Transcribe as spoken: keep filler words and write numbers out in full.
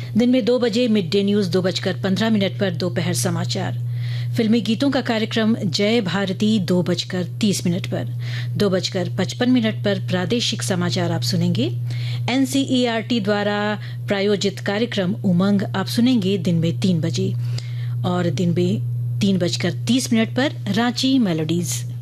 दिन में दो बजे मिड डे न्यूज दो बजकर पंद्रह मिनट पर दोपहर समाचार। फिल्मी गीतों का कार्यक्रम जय भारती दो बजकर तीस मिनट पर। दो बजकर पचपन मिनट पर प्रादेशिक समाचार आप सुनेंगे। एनसीईआरटी द्वारा प्रायोजित कार्यक्रम उमंग आप सुनेंगे दिन में तीन बजे और दिन में तीन बजकर तीस मिनट पर रांची मेलोडीज।